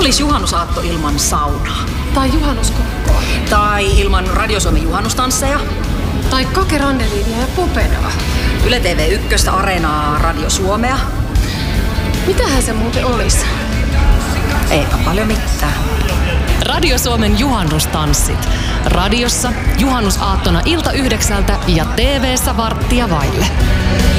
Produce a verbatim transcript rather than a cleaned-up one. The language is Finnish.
olis juhannusaatto ilman saunaa? Tai juhannuskokkoa. Tai ilman Radio Suomen juhannustansseja? Tai Kake Randeliinia ja Popenaa. Yle T V yksi, Areenaa, Radio Suomea. Mitähän se muuten olisi? Eipä paljon mitään. Radio Suomen juhannustanssit. Radiossa juhannusaattona ilta yhdeksältä ja T V:ssä varttia vaille.